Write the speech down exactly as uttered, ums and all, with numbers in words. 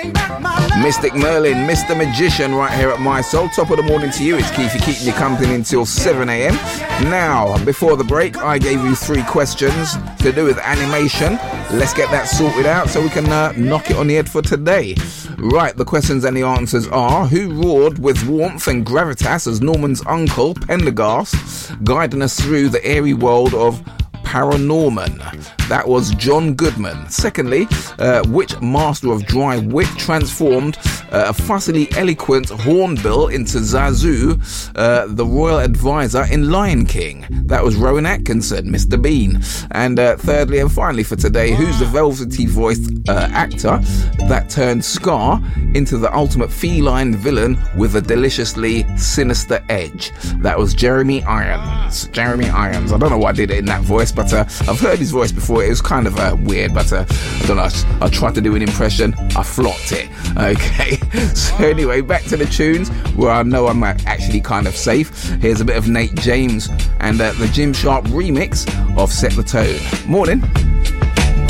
Mystic Merlin, Mister Magician, right here at My Soul. Top of the morning to you. It's Keith, you keeping you company until seven a.m. Now, before the break, I gave you three questions to do with animation. Let's get that sorted out so we can uh, knock it on the head for today. Right, the questions and the answers are: who roared with warmth and gravitas as Norman's uncle, Pendergast, guiding us through the airy world of Paranorman? That was John Goodman. Secondly, uh, which master of dry wit transformed uh, a fussily eloquent Hornbill into Zazu, uh, the royal advisor in Lion King? That was Rowan Atkinson, Mister Bean. And uh, thirdly and finally for today, who's the velvety voiced uh, actor that turned Scar into the ultimate feline villain with a deliciously sinister edge? That was Jeremy Irons. Jeremy Irons. I don't know why I did it in that voice, but uh, I've heard his voice before. It was kind of uh, weird, but uh, I don't know. I, I tried to do an impression. I flopped it. Okay. So anyway, back to the tunes where I know I'm actually kind of safe. Here's a bit of Nate James and uh, the Jim Sharp remix of Set the Tone. Morning.